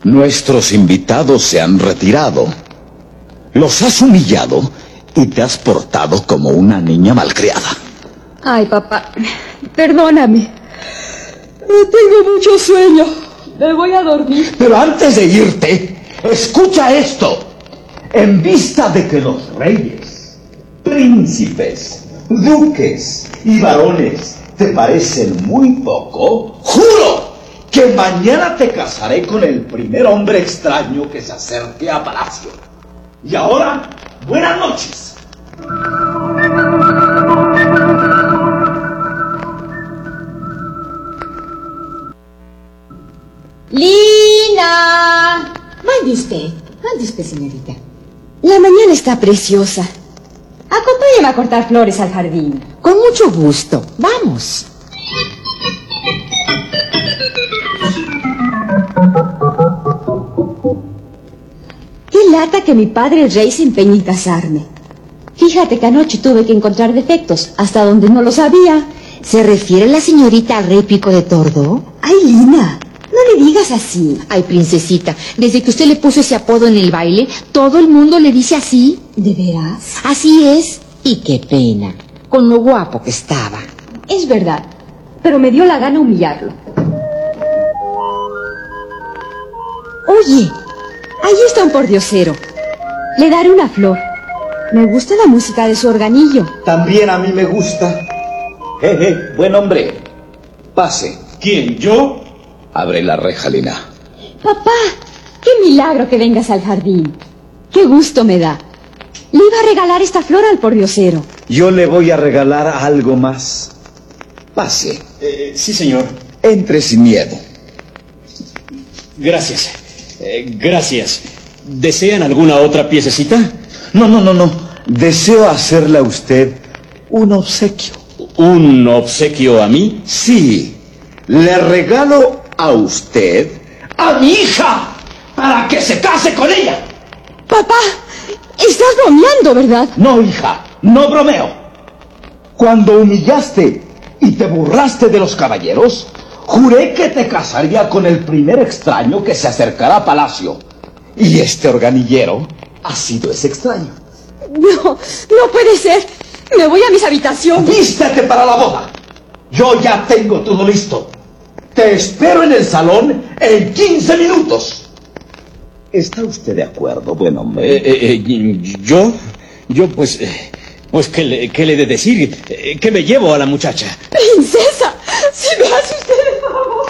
Nuestros invitados se han retirado. Los has humillado y te has portado como una niña malcriada. Ay, papá, perdóname. Tengo mucho sueño. Me voy a dormir. Pero antes de irte, escucha esto. En vista de que los reyes, príncipes, duques y varones te parecen muy poco, juro que mañana te casaré con el primer hombre extraño que se acerque a palacio. Y ahora, buenas noches. ¡Lina! Mande usted, señorita. La mañana está preciosa. Acompáñame a cortar flores al jardín. Con mucho gusto. Vamos. Qué lata que mi padre el rey se empeñe en casarme. Fíjate que anoche tuve que encontrar defectos, hasta donde no los había. ¿Se refiere la señorita al rey Pico de Tordo? Ay, Lina, no le digas así. Ay, princesita, desde que usted le puso ese apodo en el baile, todo el mundo le dice así. ¿De veras? Así es. Y qué pena, con lo guapo que estaba. Es verdad, pero me dio la gana humillarlo. Oye, ahí está un pordiosero. Le daré una flor. Me gusta la música de su organillo. También a mí me gusta. Buen hombre. Pase. ¿Quién, yo? Abre la reja, Lina. Papá, qué milagro que vengas al jardín. Qué gusto me da. Le iba a regalar esta flor al pordiosero. Yo le voy a regalar algo más. Pase. Sí, señor. Entre sin miedo. Gracias. Gracias. ¿Desean alguna otra piececita? No. Deseo hacerle a usted un obsequio. ¿Un obsequio a mí? Sí. Le regalo a usted a mi hija para que se case con ella. Papá, estás bromeando, ¿verdad? No, hija, no bromeo. Cuando humillaste y te burlaste de los caballeros, juré que te casaría con el primer extraño que se acercara a palacio. Y este organillero ha sido ese extraño. No puede ser. Me voy a mis habitaciones. ¡Vístete para la boda! Yo ya tengo todo listo. Te espero en el salón en 15 minutos. ¿Está usted de acuerdo, buen hombre? Yo, pues, ¿qué le he de decir? ¿Qué me llevo a la muchacha? ¡Princesa! ¡Si me has